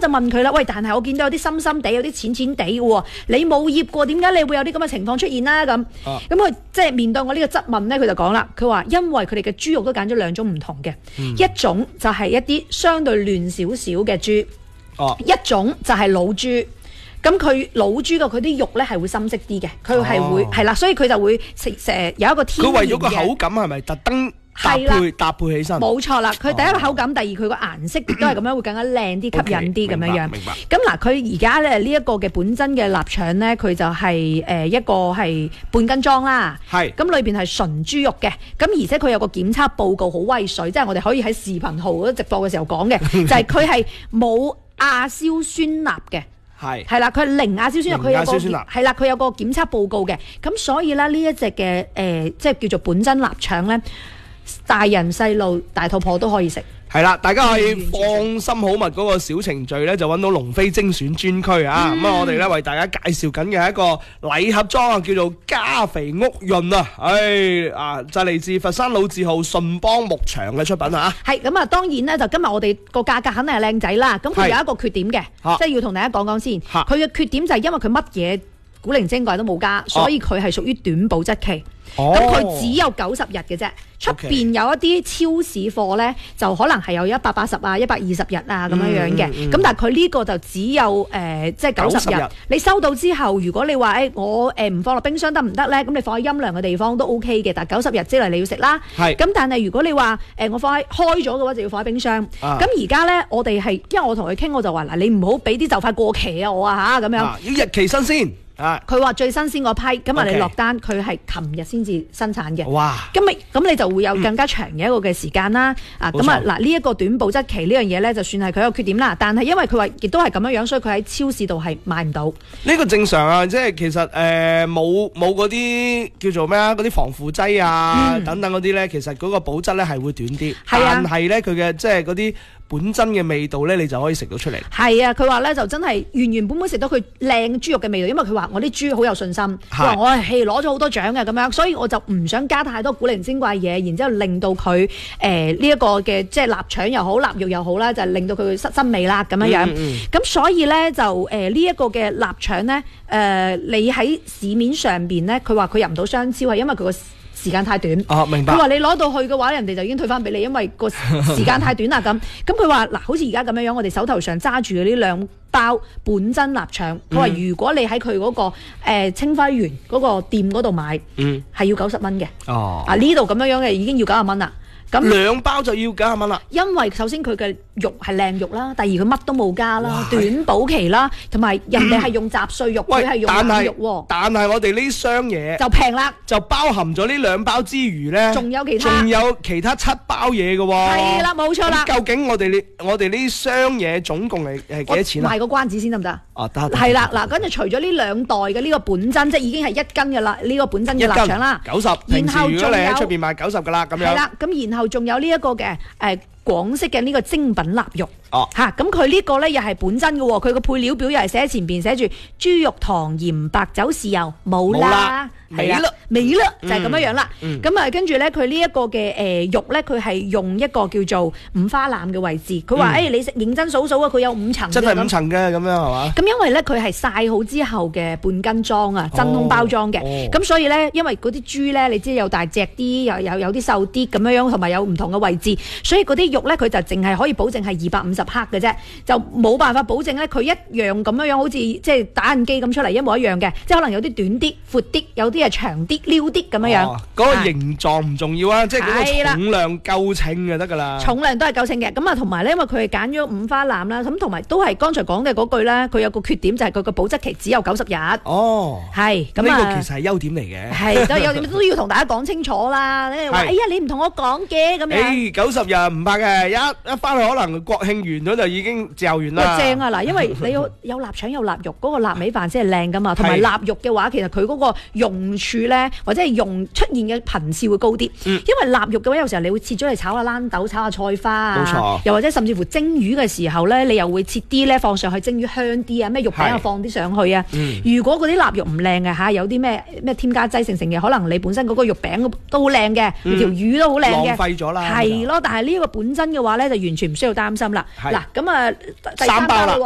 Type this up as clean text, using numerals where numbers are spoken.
就問佢啦，喂，但係我見到有啲深深地，有啲淺淺地嘅喎，你冇醃過，點解你會有啲咁嘅情況出現啦？咁佢即係面對我呢個質問咧，佢就講啦，佢話因為佢哋嘅豬肉都揀咗兩種唔同嘅，一種就係一啲相對嫩少少嘅豬，一種就係老豬。咁佢老豬嘅佢啲肉咧係會深色啲嘅，佢係會係啦，所以佢就會成有一個天然嘅。佢為咗個口感係咪特登搭配起身？冇錯啦，佢第一個口感，第二佢個顏色亦都係咁樣會更加靚啲、吸引啲咁樣樣。明白。咁嗱，佢而家咧呢一個嘅本真嘅臘腸咧，佢就係一個係半斤裝啦。係。咁裏邊係純豬肉嘅，咁而且佢有個檢測報告好威水，即係我哋可以喺視頻號嗰直播嘅時候講嘅，就係佢係冇亞硝酸鈉嘅。係啦，佢係零亞硝酸鈉，佢有個係啦，佢有個檢測報告嘅，咁所以咧呢一隻嘅即係叫做本真臘腸咧，大人細路大肚婆都可以食。係啦，大家可以放心好密嗰個小程序咧，就揾到龍飛精選專區啊！咁我哋咧為大家介紹緊嘅係一個禮盒裝啊，叫做加肥屋潤啊！就嚟自佛山老字號順邦牧場嘅出品啊！係咁啊，當然咧就今日我哋個價格肯定係靚仔啦。咁佢有一個缺點嘅，即係要同大家講講先。佢嘅缺點就係因為佢乜嘢古靈精怪都冇加，所以佢係屬於短保質期。咁佢只有90日嘅啫，出邊有一啲超市貨咧，就可能係有180啊、120日啊咁樣樣嘅。咁但係佢呢個就只有即係90日。你收到之後，如果你話我唔放落冰箱得唔得咧？咁你放喺陰涼嘅地方都 OK 嘅。但係90日之內你要食啦。咁但係如果你話我放喺開咗嘅話，就要放喺冰箱。咁而家咧，我哋係因為我同佢傾，我就話嗱，你唔好俾啲就快過期啊我啊嚇咁樣。要日期新鮮。佢話最新鮮嗰批，咁啊你落單，佢係琴日先至生產嘅。哇！咁你就會有更加長嘅一個嘅時間啦。咁啊嗱，呢一個短保質期呢樣嘢咧，就算係佢有缺點啦。但係因為佢話亦都係咁樣樣，所以佢喺超市度係買唔到。呢個正常啊，即係其實冇嗰啲叫做咩啊，嗰啲防腐劑啊等等嗰啲咧，其實嗰個保質咧係會短啲。但係咧佢嘅即係嗰啲本真嘅味道咧，你就可以食到出嚟。係啊，佢話咧就真係原本食到佢靚豬肉嘅味道，因為佢話我啲豬好有信心，佢話我係攞咗好多獎嘅咁樣，所以我就唔想加太多古靈精怪嘢，然之後令到佢呢一個嘅即係臘腸又好，臘肉又好啦，就令到佢失身味啦咁樣樣。咁所以咧就呢一個嘅臘腸咧，你喺市面上邊咧，佢話佢入唔到商超，係因為佢個時間太短。明白。佢話你攞到去嘅話，人哋就已經退翻俾你，因為個時間太短啦咁。咁佢話嗱，好似而家咁樣樣，我哋手頭上揸住嘅呢2包本真臘腸，佢話如果你喺佢嗰個清輝園嗰個店嗰度買，係要90蚊嘅。呢度咁樣樣嘅已經要90蚊啦。咁2包就要90蚊啦。因為首先佢嘅肉係靚肉啦，第二佢乜都冇加啦，短保期啦，同埋人哋係用雜碎肉，佢係用硬肉喎。但係我哋呢箱嘢就平啦，就包含咗呢2包之餘咧，仲有其他7包嘢嘅喎。係啦，冇錯啦。究竟我哋呢箱嘢總共係幾多錢啊？賣個關子先得唔得？得。係啦，嗱，跟住除咗呢2袋嘅呢個本真，即係已經係1斤嘅啦，呢個本真嘅臘腸啦，90。平時如果你喺出邊賣90㗎啦，咁樣。係啦，咁然後仲有呢一個嘅廣式嘅呢個精品臘肉。咁佢呢個咧又係本真嘅喎，佢個配料表又係寫喺前邊，寫住豬肉、糖、鹽、白酒、豉油，冇啦，係啦，未啦，就係咁樣樣啦。咁啊，跟住咧，佢呢一個嘅肉咧，佢係用一個叫做五花腩嘅位置。佢話你食認真數數啊，佢有5層，真係5層嘅咁樣係嘛？咁因為咧佢係曬好之後嘅半斤裝啊，真空包裝嘅。咁所以咧，因為嗰啲豬咧，你知有大隻啲，有啲瘦啲咁樣樣，同埋有唔同嘅位置，所以嗰啲肉咧，佢就淨係可以保證係250克嘅啫，就冇辦法保證咧，佢一樣咁樣樣，好似即係打印機咁出嚟一模一樣嘅，即係可能有啲短啲、闊啲，有啲係長啲、溜啲咁樣樣。嗰個形狀唔重要啊，即係嗰個重量夠稱就得噶啦。重量都係夠稱嘅，咁啊同埋咧，因為佢係揀咗五花腩啦，咁同埋都係剛才講嘅嗰句咧，佢有個缺點就係佢個保質期只有90日。係咁啊，呢個其實係優點嚟嘅。係都係優點，都要同大家講清楚啦。你話你唔同我講嘅咁樣。90日唔怕嘅，一翻去可能國慶完咗就已經嚼完啦。正啊嗱，因為你有臘腸有臘肉，嗰個臘味飯先係靚噶嘛，同埋臘肉嘅話，其實佢嗰個用處咧，或者係出現嘅頻次會高啲。因為臘肉嘅話，有時候你會切咗嚟炒下豌豆、炒下菜花啊，冇錯。又或者甚至乎蒸魚嘅時候咧，你又會切啲咧放上去蒸魚香啲啊，咩肉餅又放啲上去啊。如果嗰啲臘肉唔靚嘅嚇，有啲咩添加劑成嘅，可能你本身嗰個肉餅都好靚嘅，條魚都好靚嘅，浪費咗啦。係咯，但係呢個本真嘅話咧，就完全唔需要擔心啦。嗱，咁啊，第3包啦。